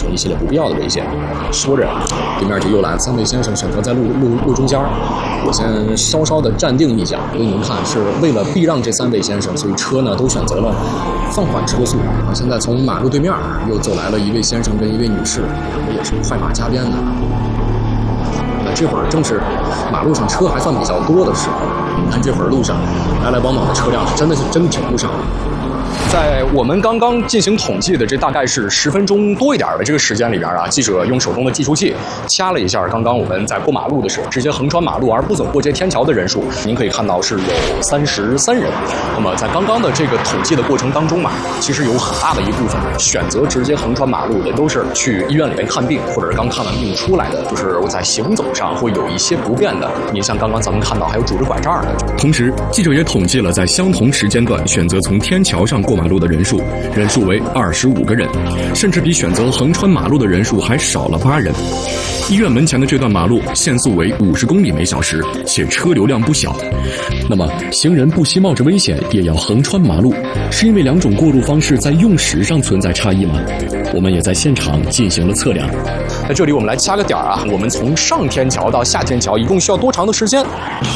成一系列不必要的危险。说着，对面就又来3位先生选择在路中间，我先稍稍的暂定一脚，因为您看是为了避让这3位先生，所以车呢都选择了放缓车速。现在从马路对面又走来了1位先生跟1位女士，也是快马加鞭的。这会儿正是马路上车还算比较多的时候，你看这会儿路上来往往的车辆是真停不上。在我们刚刚进行统计的这大概是10分钟多一点的这个时间里边啊，记者用手中的计数器掐了一下刚刚我们在过马路的时候直接横穿马路而不走过街天桥的人数，您可以看到是有33人。那么在刚刚的这个统计的过程当中嘛，其实有很大的一部分选择直接横穿马路的都是去医院里面看病，或者是刚看完病出来的，就是在行走上会有一些不便的。您像刚刚咱们看到还有拄着拐杖的。 同时，记者也统计了在相同时间段选择从天桥上过马路的人数为25个人，甚至比选择横穿马路的人数还少了8人。医院门前的这段马路限速为50公里每小时，且车流量不小。那么，行人不惜冒着危险也要横穿马路，是因为2种过路方式在用时上存在差异吗？我们也在现场进行了测量。 在这里我们来掐个点啊，我们从上天桥到下天桥一共需要多长的时间？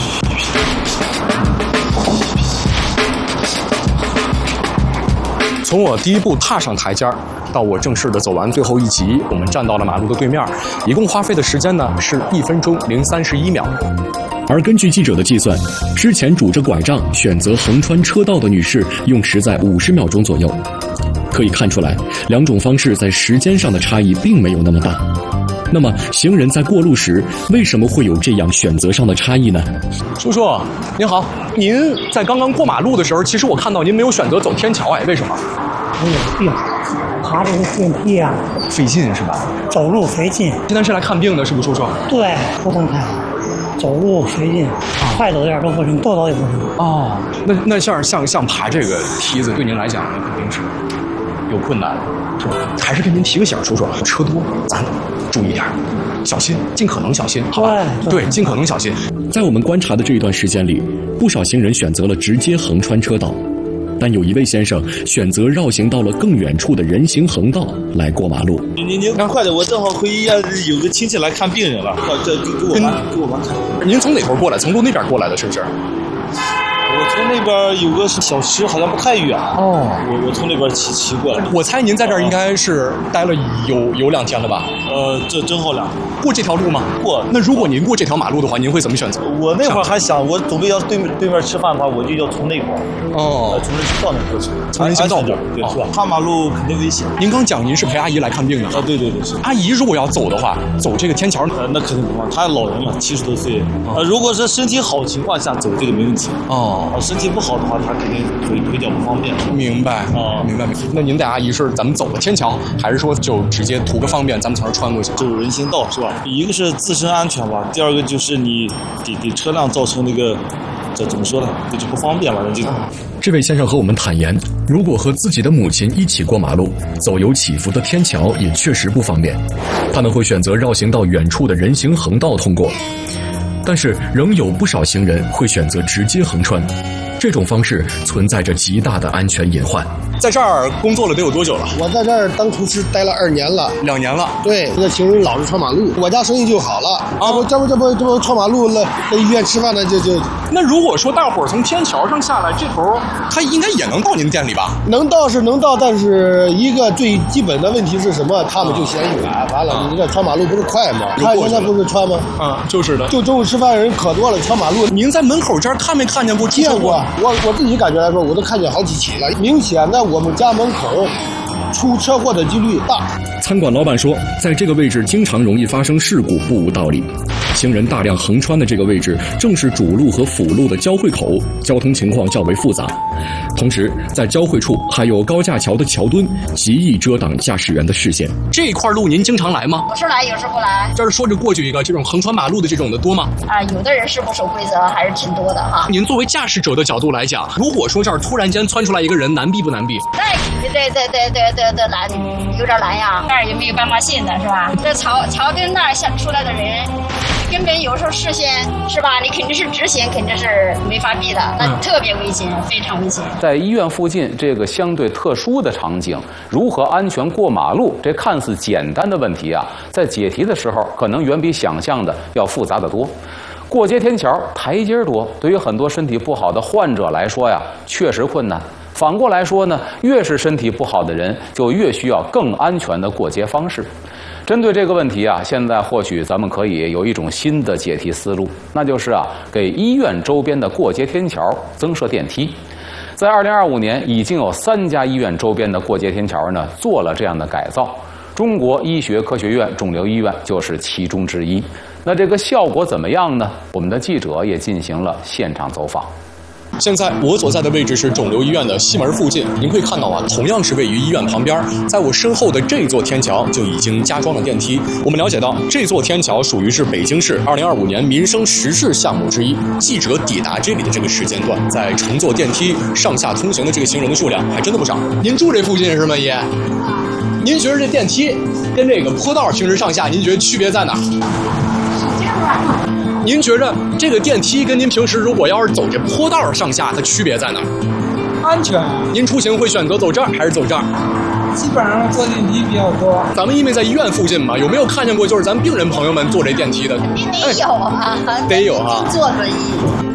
从我第一步踏上台阶到我正式的走完最后一级，我们站到了马路的对面，一共花费的时间呢是1分钟0 31秒。 而根据记者的计算，之前拄着拐杖选择横穿车道的女士用时在50秒钟左右。可以看出来，2种方式在时间上的差异并没有那么大。那么，行人在过路时为什么会有这样选择上的差异呢？ 叔叔您好，您在刚刚过马路的时候，其实我看到您没有选择走天桥，为什么？ 我有病，爬这个电梯啊， 费劲是吧？ 走路费劲。 现在是来看病的，是不是叔叔？ 对，不能看，走路费劲，快走点都不行，多走也不行。 哦，那像爬这个梯子，对您来讲呢，肯定是有困难，是吧？还是跟您提个醒，叔叔，车多，咱注意点，小心，尽可能小心，好吧？对，尽可能小心。 在我们观察的这一段时间里，不少行人选择了直接横穿车道。但有1位先生选择绕行到了更远处的人行横道来过马路。 您快点，我正好回医院，有个亲戚来看病人了。这给我妈看。 您从哪头过来？从路那边过来的，是不是？ 我从那边有个小吃，好像不太远。哦，我从那边骑过来。 我猜您在这儿应该是待了有2天了吧？ 这正好2天。 过这条路吗？ 过。 那如果您过这条马路的话，您会怎么选择？ 我那会儿还想，我准备要对面吃饭的话，我就要从那块儿。 哦， 从人行道那过去。 从人行道过， 对，是吧？跨马路肯定危险。 您刚讲您是陪阿姨来看病的。 对，是。 阿姨如果要走的话，走这个天桥， 那肯定不放。她老人了，70多岁。如果是身体好情况下走这个没问题。哦。身体不好的话，他肯定腿脚不方便。 明白明白。那您带阿姨是咱们走个天桥，还是说就直接图个方便，咱们从这穿过去？ 就是人行道是吧？一个是自身安全吧，第二个就是你给车辆造成那个，这怎么说呢？这就不方便了。 这位先生和我们坦言，如果和自己的母亲一起过马路，走有起伏的天桥也确实不方便，他们会选择绕行到远处的人行横道通过。但是仍有不少行人会选择直接横穿，这种方式存在着极大的安全隐患。 在这儿工作了得有多久了？ 我在这儿当厨师待了2年了 ，2年了。 对，这行人老是穿马路，我家生意就好了。这不穿马路了，在医院吃饭呢就。 那如果说大伙儿从天桥上下来，这头他应该也能到您店里吧？ 能到是能到，但是一个最基本的问题是什么？他们就嫌远，完了你这穿马路不是快吗？他现在不是穿吗？ 就是的。 就中午吃饭人可多了，穿马路。 您在门口这儿看没看见过？ 见过，我自己感觉来说，我都看见好几起了，明显的我们家门口出车祸的几率大。 餐馆老板说，在这个位置经常容易发生事故，不无道理。行人大量横穿的这个位置，正是主路和辅路的交汇口，交通情况较为复杂。同时，在交汇处还有高架桥的桥墩，极易遮挡驾驶员的视线。 这块路您经常来吗？ 有时来，有时不来。 这儿说着过去一个，这种横穿马路的这种的多吗？ 有的人是不守规则，还是挺多的哈。 您作为驾驶者的角度来讲，如果说这儿突然间窜出来一个人，难避不难避？ 对，难，有点难呀。那儿也没有斑马线的是吧？这桥墩那儿出来的人。 根本有时候事先是吧？你肯定是执行，肯定是没法避的，那特别危险，非常危险。 在医院附近这个相对特殊的场景，如何安全过马路，这看似简单的问题啊，在解题的时候可能远比想象的要复杂得多。过街天桥台阶多，对于很多身体不好的患者来说呀，确实困难。反过来说呢，越是身体不好的人，就越需要更安全的过街方式。针对这个问题啊，现在或许咱们可以有一种新的解题思路，那就是啊，给医院周边的过街天桥增设电梯。在2025年，已经有3家医院周边的过街天桥呢做了这样的改造。中国医学科学院肿瘤医院就是其中之一。那这个效果怎么样呢？我们的记者也进行了现场走访。 现在我所在的位置是肿瘤医院的西门附近，您可以看到啊，同样是位于医院旁边，在我身后的这座天桥就已经加装了电梯。我们了解到，这座天桥属于是北京市2025年民生实事项目之一。记者抵达这里的这个时间段，在乘坐电梯上下通行的这个行人的数量还真的不少。您住这附近是吗，爷？您觉得这电梯跟这个坡道平时上下，您觉得区别在哪儿？您觉着这个电梯跟您平时如果要是走这坡道上下，它区别在哪儿？ 安全。 您出行会选择走这儿还是走这儿？ 基本上坐电梯比较多。 咱们因为在医院附近嘛，有没有看见过就是咱病人朋友们坐这电梯的？ 肯定得有啊， 得有啊， 坐轮椅。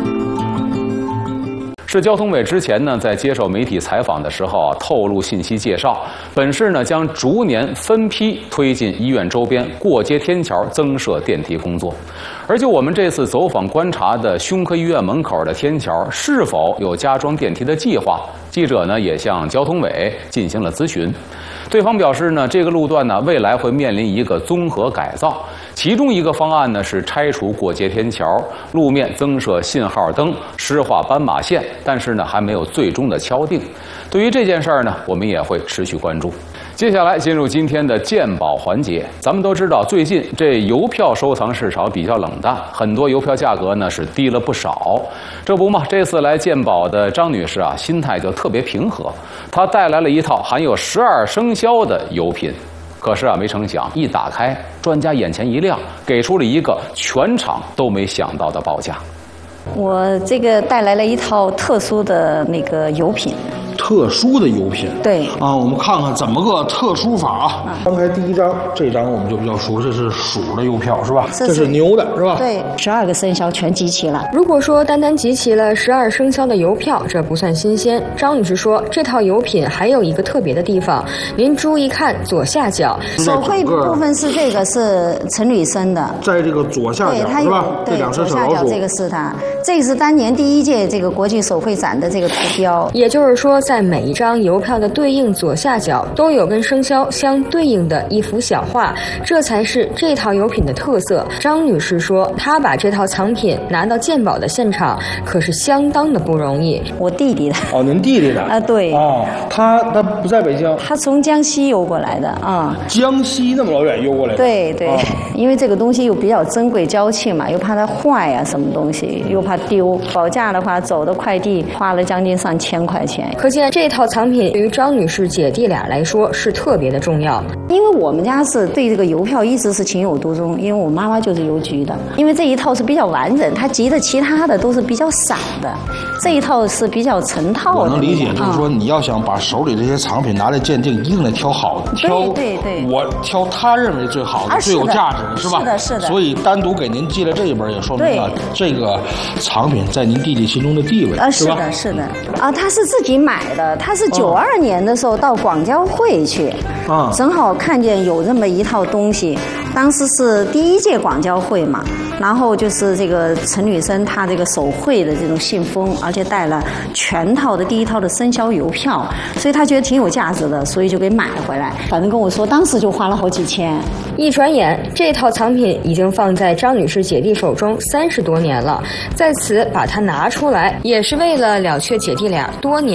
市交通委之前呢，在接受媒体采访的时候透露信息介绍，本市呢将逐年分批推进医院周边过街天桥增设电梯工作。而就我们这次走访观察的胸科医院门口的天桥是否有加装电梯的计划，记者呢也向交通委进行了咨询。对方表示呢，这个路段呢未来会面临一个综合改造，其中一个方案呢是拆除过街天桥，路面增设信号灯，施画斑马线，但是呢还没有最终的敲定。对于这件事儿呢，我们也会持续关注。接下来进入今天的鉴宝环节。咱们都知道，最近这邮票收藏市场比较冷淡，很多邮票价格呢是低了不少。这不嘛，这次来鉴宝的张女士啊，心态就特别平和，她带来了一套含有12生肖的邮品。可是啊，没成想一打开，专家眼前一亮，给出了一个全场都没想到的报价。 我这个带来了一套特殊的那个邮品。 特殊的邮品， 对啊，我们看看怎么个特殊法啊。刚才第一张，这张我们就比较熟，这是鼠的邮票是吧？这是牛的是吧？ 对，12个生肖全集齐了。 如果说单单集齐了12生肖的邮票，这不算新鲜。张女士说，这套邮品还有一个特别的地方，您注意看左下角， 手绘部分是这个是陈履生的， 在这个左下角是吧？这两只小老鼠， 这个是它，这个是当年第1届这个国际手绘展的这个图标， 也就是说，在每一张邮票的对应左下角都有跟生肖相对应的一幅小画，这才是这套邮品的特色。张女士说，她把这套藏品拿到鉴宝的现场，可是相当的不容易。 我弟弟的。 哦，您弟弟的啊？对。 哦，他不在北京， 他从江西邮过来的啊。 江西那么老远邮过来的？ 对对、哦，因为这个东西又比较珍贵娇气嘛，又怕它坏啊，什么东西又怕丢，保价的话走的快递花了将近上1000块钱。 可见这套藏品对于张女士姐弟俩来说是特别的重要。 因为我们家是对这个邮票一直是情有独钟，因为我妈妈就是邮局的。因为这一套是比较完整，它集的其他的都是比较散的，这一套是比较成套的。 我能理解，就是说你要想把手里这些藏品拿来鉴定，一定得挑好的， 对， 我挑他认为最好的、最有价值的，是吧？ 是的。 所以单独给您寄了这一本，也说明了这个藏品在您弟弟心中的地位，是吧？ 是的。啊，他是自己买的，他是92年的时候到广交会去，正好看见有这么一套东西，当时是第1届广交会嘛，然后就是这个陈履生他这个手绘的这种信封，而且带了全套的第1套的生肖邮票，所以他觉得挺有价值的，所以就给买回来。反正跟我说，当时就花了好几千。 一转眼，这套藏品已经放在张女士姐弟手中30多年了，在此把它拿出来，也是为了了却姐弟俩多年的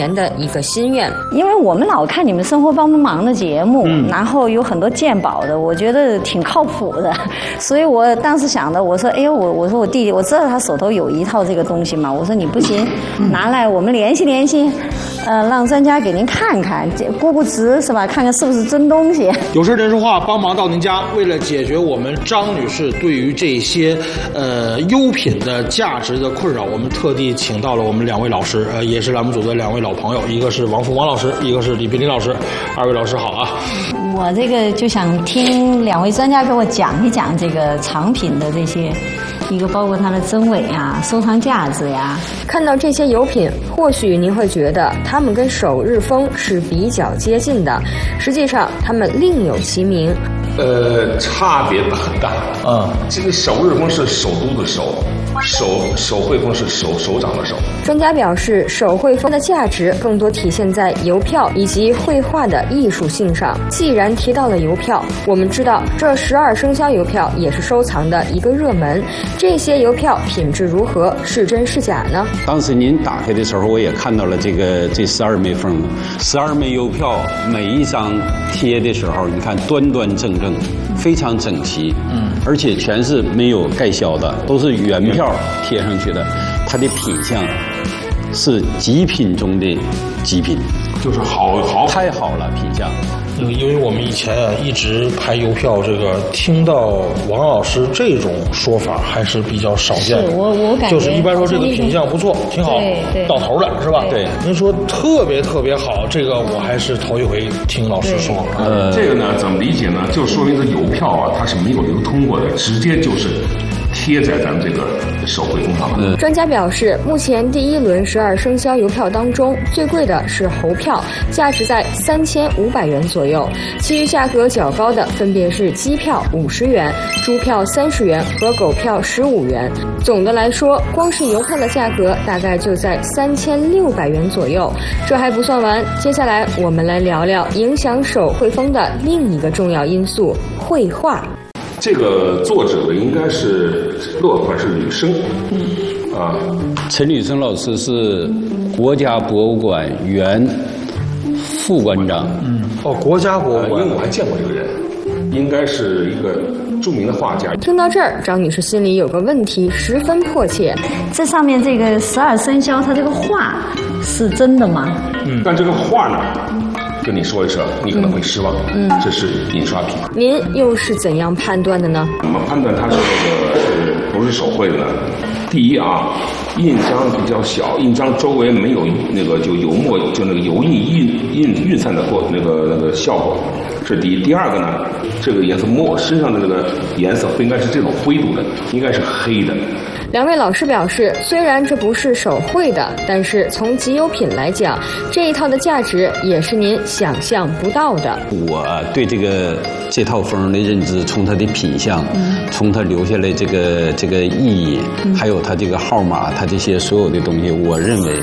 一个心愿。 因为我们老看你们生活帮忙的节目，然后有很多鉴宝的，我觉得挺靠谱的，所以我当时想的，我说，哎呦，我说我弟弟，我知道他手头有一套这个东西嘛，我说你不行，拿来我们联系联系，让专家给您看看，估估值是吧？看看是不是真东西。 有事真说话，帮忙到您家。为了解决我们张女士对于这些优品的价值的困扰，我们特地请到了我们2位老师，也是栏目组的2位老朋友，一个是王富王老师，一个是李冰林老师。2位老师好啊！ 我这个就想听2位专家给我讲一讲这个藏品的这些。一个包括它的真伪啊，收藏价值呀。 看到这些油品，或许您会觉得它们跟首日封是比较接近的，实际上它们另有其名。 差别不很大。这个首日封是首都的首，手绘封是手掌的手。 专家表示，手绘封的价值更多体现在邮票以及绘画的艺术性上。既然提到了邮票，我们知道这12生肖邮票也是收藏的一个热门。这些邮票品质如何？是真是假呢？ 当时您打开的时候，我也看到了这12枚封，12枚邮票，每一张贴的时候，你看端端正正，非常整齐，而且全是没有盖销的，都是原票贴上去的，它的品相是极品中的极品， 就是好太好了品相。 因为我们以前一直拍邮票，听到王老师这种说法还是比较少见的。 我感觉就是一般说这个品相不错，挺好，到头了是吧？ 对， 您说特别特别好，这个我还是头一回听老师说。 这个呢怎么理解呢？就说明这邮票啊，它是没有流通过的，直接就是贴在咱们这个手绘封上。 专家表示，目前第1轮12生肖邮票当中，最贵的是猴票，价值在3500元左右，其余价格较高的分别是鸡票50元、猪票30元和狗票15元。总的来说，光是邮票的价格大概就在3600元左右。这还不算完，接下来我们来聊聊影响手绘封的另一个重要因素——绘画。 这个作者应该是落款是吕生， 陈吕生老师是国家博物馆原副馆长。 国家博物馆， 因为我还见过这个人，应该是一个著名的画家。 听到这儿，张女士心里有个问题十分迫切： 这上面这个12生肖，它这个画是真的吗？ 但这个画呢？跟你说一声，你可能会失望。这是印刷品。 您又是怎样判断的呢？ 怎么判断它是不是手绘的呢？第一啊，印章比较小，印章周围没有就油墨，就油印散的那个效果，这是第一。第二个呢，这个颜色身上的这个颜色不应该是这种灰度的，应该是黑的。 2位老师表示，虽然这不是手绘的，但是从集邮品来讲，这一套的价值也是您想象不到的。 我对这套封的认知，从它的品相，从它留下来这个意义，还有它这个号码，它这些所有的东西，我认为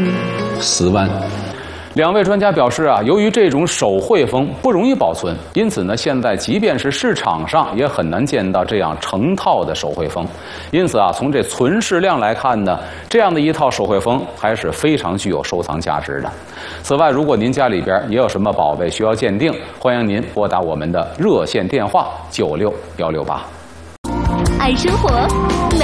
10万。 2位专家表示啊，由于这种手绘封不容易保存，因此呢，现在即便是市场上也很难见到这样成套的手绘封。因此啊，从这存世量来看呢，这样的一套手绘封还是非常具有收藏价值的。此外，如果您家里边也有什么宝贝需要鉴定，欢迎您拨打我们的热线电话96-168。 爱生活，美